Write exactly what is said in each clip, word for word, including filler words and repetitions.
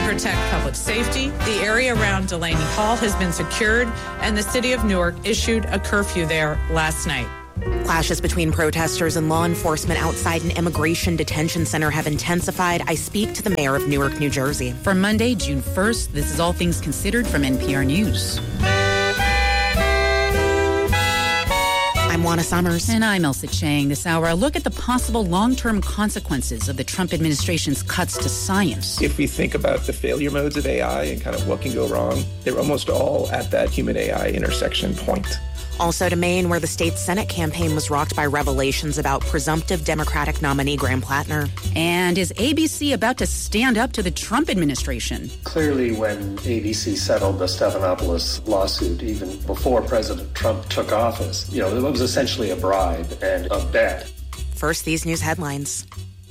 protect public safety. The area around Delaney Hall has been secured, and the city of Newark issued a curfew there last night. Clashes between protesters and law enforcement outside an immigration detention center have intensified. I speak to the mayor of Newark, New Jersey. For Monday, June first, this is All Things Considered from N P R News. I'm Juana Summers. And I'm Elsa Chang. This hour, a look at the possible long-term consequences of the Trump administration's cuts to science. If we think about the failure modes of A I and kind of what can go wrong, they're almost all at that human-A I intersection point. Also to Maine, where the state's Senate campaign was rocked by revelations about presumptive Democratic nominee Graham Plattner. And is A B C about to stand up to the Trump administration? Clearly, when A B C settled the Stephanopoulos lawsuit, even before President Trump took office, you know, it was essentially a bribe and a bet. First, these news headlines.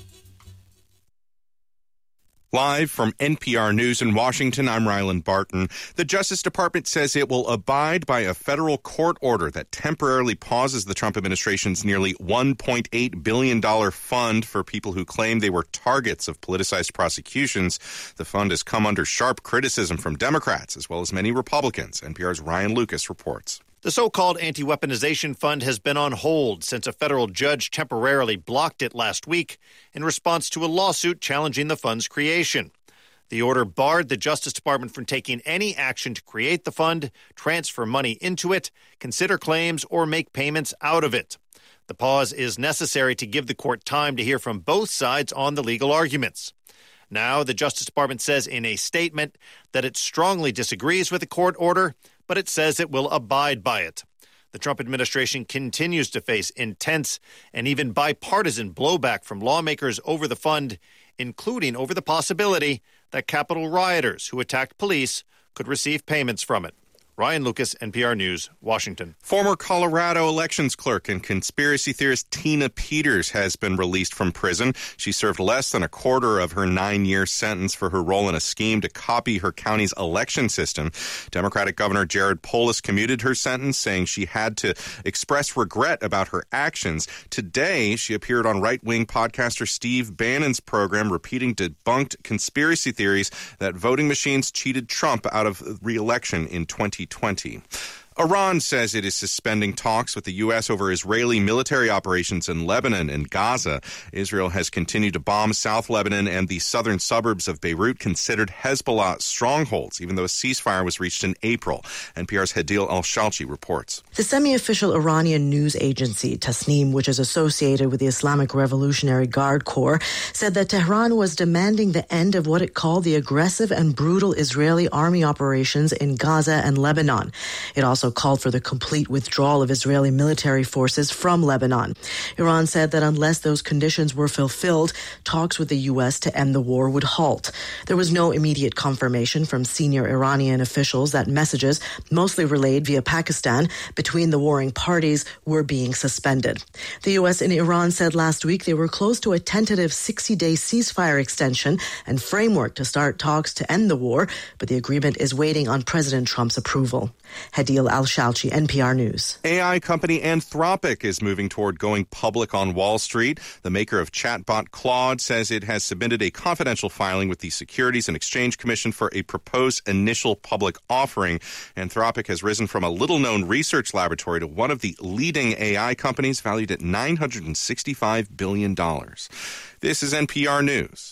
Live from N P R News in Washington, I'm Ryland Barton. The Justice Department says it will abide by a federal court order that temporarily pauses the Trump administration's nearly one point eight billion dollars fund for people who claim they were targets of politicized prosecutions. The fund has come under sharp criticism from Democrats as well as many Republicans. N P R's Ryan Lucas reports. The so-called anti-weaponization fund has been on hold since a federal judge temporarily blocked it last week in response to a lawsuit challenging the fund's creation. The order barred the Justice Department from taking any action to create the fund, transfer money into it, consider claims, or make payments out of it. The pause is necessary to give the court time to hear from both sides on the legal arguments. Now, the Justice Department says in a statement that it strongly disagrees with the court order, but it says it will abide by it. The Trump administration continues to face intense and even bipartisan blowback from lawmakers over the fund, including over the possibility that Capitol rioters who attacked police could receive payments from it. Ryan Lucas, N P R News, Washington. Former Colorado elections clerk and conspiracy theorist Tina Peters has been released from prison. She served less than a quarter of her nine-year sentence for her role in a scheme to copy her county's election system. Democratic Governor Jared Polis commuted her sentence, saying she had to express regret about her actions. Today, she appeared on right-wing podcaster Steve Bannon's program, repeating debunked conspiracy theories that voting machines cheated Trump out of re-election in twenty twenty. Iran says it is suspending talks with the U S over Israeli military operations in Lebanon and Gaza. Israel has continued to bomb South Lebanon and the southern suburbs of Beirut, considered Hezbollah strongholds, even though a ceasefire was reached in April. N P R's Hadil Al-Shalchi reports. The semi-official Iranian news agency, Tasnim, which is associated with the Islamic Revolutionary Guard Corps, said that Tehran was demanding the end of what it called the aggressive and brutal Israeli army operations in Gaza and Lebanon. It also called for the complete withdrawal of Israeli military forces from Lebanon. Iran said that unless those conditions were fulfilled, talks with the U S to end the war would halt. There was no immediate confirmation from senior Iranian officials that messages, mostly relayed via Pakistan, between the warring parties were being suspended. The U S and Iran said last week they were close to a tentative sixty-day ceasefire extension and framework to start talks to end the war, but the agreement is waiting on President Trump's approval. Hadil Al-Shalchi, N P R News. A I company Anthropic is moving toward going public on Wall Street. The maker of chatbot Claude says it has submitted a confidential filing with the Securities and Exchange Commission for a proposed initial public offering. Anthropic has risen from a little-known research laboratory to one of the leading A I companies, valued at nine hundred sixty-five billion dollars. This is N P R News.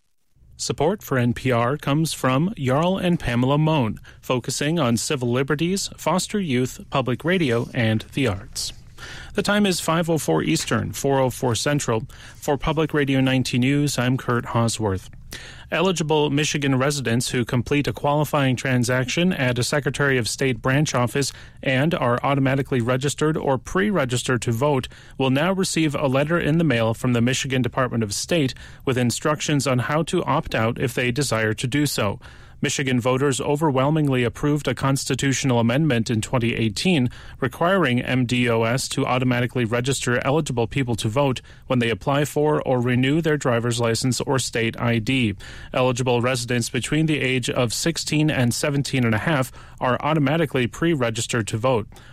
Support for N P R comes from Jarl and Pamela Mohn, focusing on civil liberties, foster youth, public radio, and the arts. The time is five oh four Eastern, four oh four Central. For Public Radio ninety News, I'm Kurt Hosworth. Eligible Michigan residents who complete a qualifying transaction at a Secretary of State branch office and are automatically registered or pre-registered to vote will now receive a letter in the mail from the Michigan Department of State with instructions on how to opt out if they desire to do so. Michigan voters overwhelmingly approved a constitutional amendment in twenty eighteen requiring M D O S to automatically register eligible people to vote when they apply for or renew their driver's license or state I D. Eligible residents between the age of sixteen and seventeen and a half are automatically pre-registered to vote.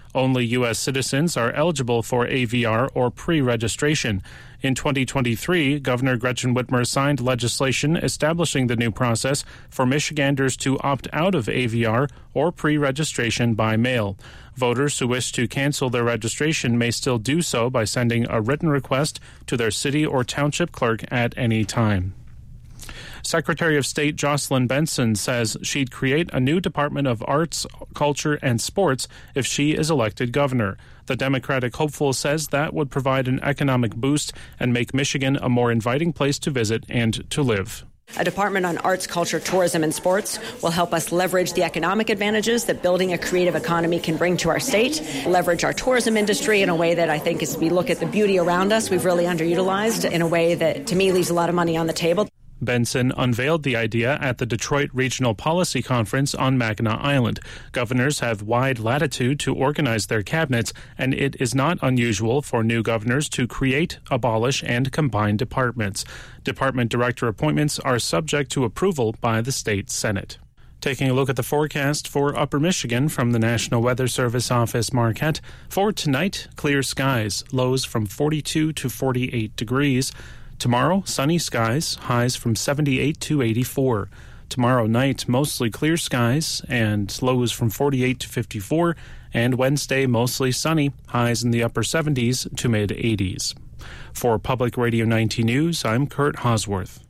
Only U S citizens are eligible for A V R or pre-registration. In twenty twenty-three, Governor Gretchen Whitmer signed legislation establishing the new process for Michiganders to opt out of A V R or pre-registration by mail. Voters who wish to cancel their registration may still do so by sending a written request to their city or township clerk at any time. Secretary of State Jocelyn Benson says she'd create a new Department of Arts, Culture, and Sports if she is elected governor. The Democratic hopeful says that would provide an economic boost and make Michigan a more inviting place to visit and to live. A department on arts, culture, tourism, and sports will help us leverage the economic advantages that building a creative economy can bring to our state, leverage our tourism industry in a way that I think, as we look at the beauty around us, we've really underutilized in a way that, to me, leaves a lot of money on the table. Benson unveiled the idea at the Detroit Regional Policy Conference on Mackinac Island. Governors have wide latitude to organize their cabinets, and it is not unusual for new governors to create, abolish, and combine departments. Department director appointments are subject to approval by the state Senate. Taking a look at the forecast for Upper Michigan from the National Weather Service office, Marquette. For tonight, clear skies, lows from forty-two to forty-eight degrees. Tomorrow, sunny skies, highs from seventy-eight to eighty-four. Tomorrow night, mostly clear skies and lows from forty-eight to fifty-four. And Wednesday, mostly sunny, highs in the upper seventies to mid-eighties. For Public Radio nineteen News, I'm Kurt Hosworth.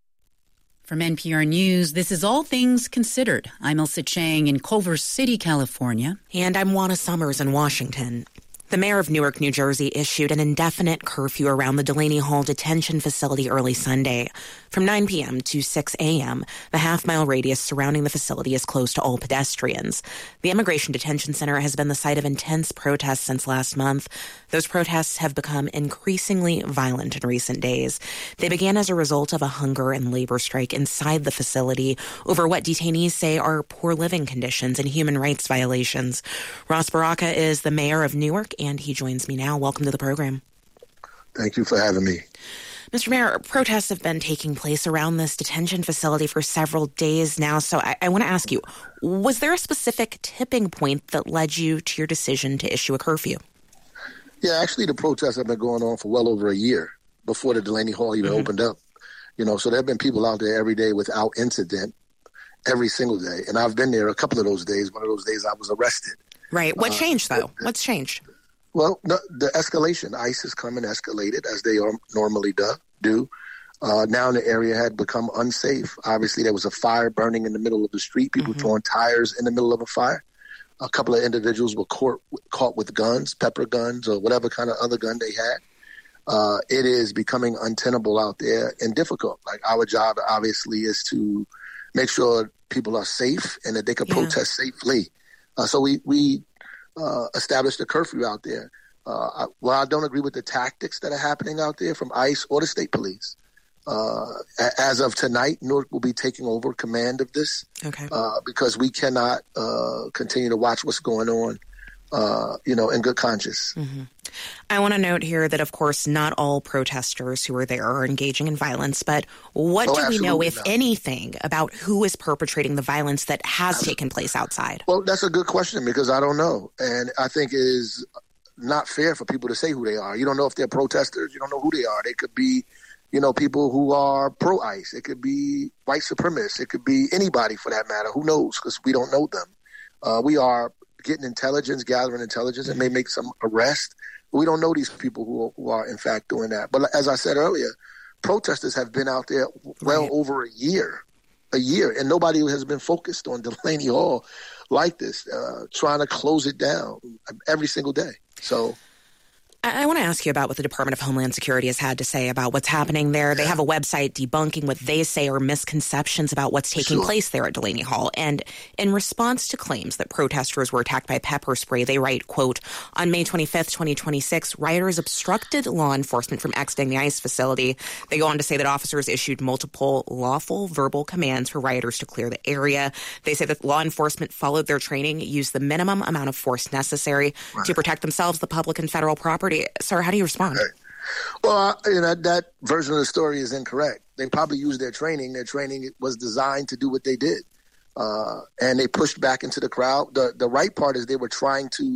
From N P R News, this is All Things Considered. I'm Elsa Chang in Culver City, California. And I'm Juana Summers in Washington. The mayor of Newark, New Jersey, issued an indefinite curfew around the Delaney Hall detention facility early Sunday. From nine p.m. to six a.m., the half-mile radius surrounding the facility is closed to all pedestrians. The Immigration Detention Center has been the site of intense protests since last month. Those protests have become increasingly violent in recent days. They began as a result of a hunger and labor strike inside the facility over what detainees say are poor living conditions and human rights violations. Ross Baraka is the mayor of Newark, and he joins me now. Welcome to the program. Thank you for having me. Mister Mayor, protests have been taking place around this detention facility for several days now, so I, I want to ask you, was there a specific tipping point that led you to your decision to issue a curfew? Yeah, actually the protests have been going on for well over a year before the Delaney Hall even mm-hmm. opened up. You know, so there have been people out there every day without incident, every single day. And I've been there a couple of those days. One of those days I was arrested. Right. What uh, changed, though? What's changed? Well, the, the escalation. ICE has come and escalated, as they are normally do. do. Uh, now the area had become unsafe. Obviously, there was a fire burning in the middle of the street, people mm-hmm. throwing tires in the middle of a fire. A couple of individuals were caught, caught with guns, pepper guns, or whatever kind of other gun they had. Uh, it is becoming untenable out there and difficult. Like, our job, obviously, is to make sure people are safe and that they can yeah. protest safely. Uh, so we, we uh, established a curfew out there. Uh, I, well, I don't agree with the tactics that are happening out there from ICE or the state police. Uh, as of tonight, Newark will be taking over command of this okay. uh, because we cannot uh, continue to watch what's going on, uh, you know, in good conscience. Mm-hmm. I want to note here that, of course, not all protesters who are there are engaging in violence, but what oh, do we know, if not. anything, about who is perpetrating the violence that has absolutely. taken place outside? Well, that's a good question because I don't know. And I think it is not fair for people to say who they are. You don't know if they're protesters. You don't know who they are. They could be, you know, people who are pro-ICE. It could be white supremacists. It could be anybody for that matter. Who knows? Because we don't know them. Uh, we are getting intelligence, gathering intelligence, and may make some arrests. But we don't know these people who are, who are in fact doing that. But as I said earlier, protesters have been out there well right. over a year, a year, and nobody has been focused on Delaney Hall like this, uh, trying to close it down every single day. So I, I want to ask you about what the Department of Homeland Security has had to say about what's happening there. They have a website debunking what they say are misconceptions about what's taking sure. place there at Delaney Hall. And in response to claims that protesters were attacked by pepper spray, they write, quote, on May twenty-fifth, twenty twenty-six, rioters obstructed law enforcement from exiting the ICE facility. They go on to say that officers issued multiple lawful verbal commands for rioters to clear the area. They say that law enforcement followed their training, used the minimum amount of force necessary right. to protect themselves, the public, and federal property. Sir, how do you respond? Right. Well, uh, you know, that version of the story is incorrect. They probably used their training. Their training was designed to do what they did. Uh, and they pushed back into the crowd. The the right part is they were trying to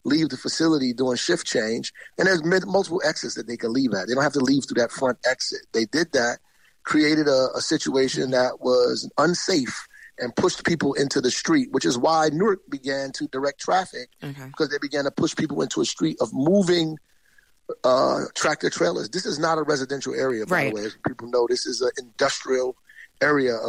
leave the facility during shift change. And there's multiple exits that they can leave at. They don't have to leave through that front exit. They did that, created a, a situation that was unsafe and pushed people into the street, which is why Newark began to direct traffic, okay. because they began to push people into a street of moving uh, tractor trailers. This is not a residential area, by right. the way. As people know, this is an industrial area of